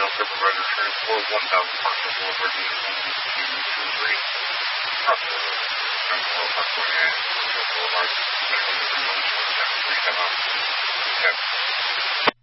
Supervisor Transport 1000 Parkville Boulevard, Unit 1223. Crossroad Road, Transport Parkway, and Parkville Boulevard, Medical Supervisor 3 come out.